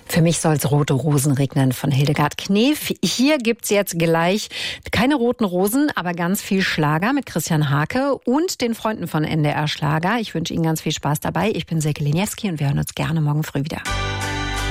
Für mich soll's rote Rosen regnen von Hildegard Knef. Hier gibt's jetzt gleich keine roten Rosen, aber ganz viel Schlager mit Christian Hake und den Freunden von NDR Schlager. Ich wünsche Ihnen ganz viel Spaß dabei. Ich bin Silke Liniewski und wir hören uns gerne morgen früh wieder.